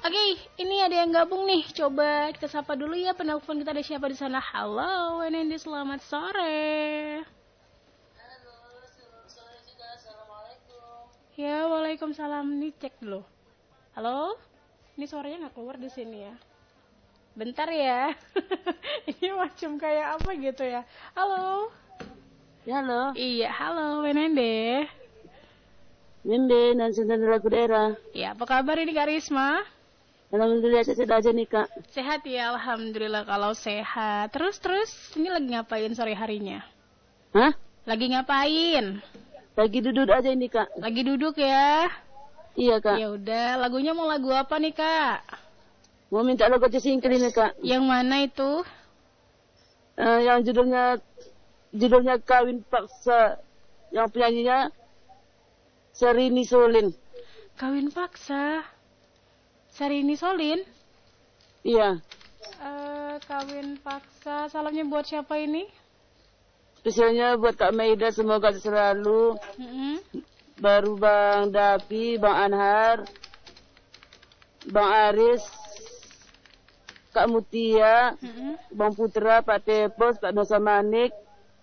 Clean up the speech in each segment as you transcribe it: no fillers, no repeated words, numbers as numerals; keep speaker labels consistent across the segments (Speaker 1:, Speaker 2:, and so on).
Speaker 1: Oke, ini ada yang gabung nih. Coba kita sapa dulu ya penelpon kita, ada siapa di sana? Halo, Wendy, selamat sore.
Speaker 2: Halo, selamat sore juga. Assalamualaikum.
Speaker 1: Ya, waalaikumsalam. Nih cek dulu. Halo, ini suaranya nggak keluar di sini ya. Bentar ya. Ini macam kayak apa gitu ya. Halo.
Speaker 2: Ya, halo.
Speaker 1: Iya, halo, Wendy.
Speaker 2: Ninde, Nancy dari lagu daerah.
Speaker 1: Ya, apa kabar ini Kak Risma?
Speaker 2: Alhamdulillah sehat aja nih, Kak.
Speaker 1: Sehat ya, alhamdulillah kalau sehat. Terus, ini lagi ngapain sore harinya?
Speaker 2: Hah?
Speaker 1: Lagi ngapain?
Speaker 2: Lagi duduk aja ini, Kak.
Speaker 1: Lagi duduk ya?
Speaker 2: Iya, Kak.
Speaker 1: Ya udah, lagunya mau lagu apa nih, Kak?
Speaker 2: Mau minta lagu Cisingkil ini, Kak.
Speaker 1: Yang mana itu?
Speaker 2: Yang judulnya Kawin Paksa. Yang penyanyinya Serini Solin.
Speaker 1: Kawin paksa. Sarini Solin?
Speaker 2: Iya.
Speaker 1: Kawin paksa. Salamnya buat siapa ini?
Speaker 2: Spesialnya buat Kak Maida, semoga selalu. Baru Bang Dapi, Bang Anhar, Bang Aris, Kak Mutia, Bang Putra, Pak Tepos, Pak Dosa Manik,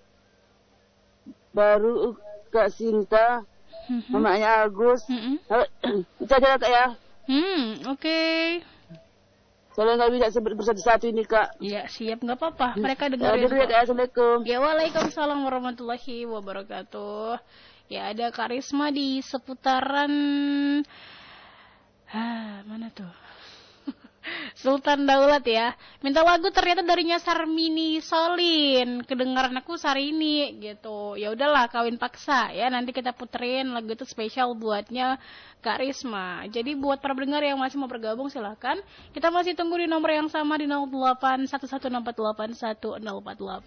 Speaker 2: baru Kak Sinta, mamanya Agus. Itu aja Kak ya.
Speaker 1: Oke.
Speaker 2: Soalnya nggak bisa sebut bersatu-satu ini, Kak.
Speaker 1: Iya, siap, nggak apa-apa. Mereka dengerin.
Speaker 2: Dulu ya, Kak. Assalamualaikum.
Speaker 1: Ya, waalaikumsalam warahmatullahi wabarakatuh. Ya, ada Karisma di seputaran mana tuh? Sultan Daulat ya. Minta lagu ternyata darinya Sarmini Solin. Kedengaran aku Sarini gitu. Ya udahlah, Kawin Paksa ya. Nanti kita puterin lagu itu spesial buatnya Kak Risma. Jadi buat para pendengar yang masih mau bergabung silahkan. Kita masih tunggu di nomor yang sama di 0811648148.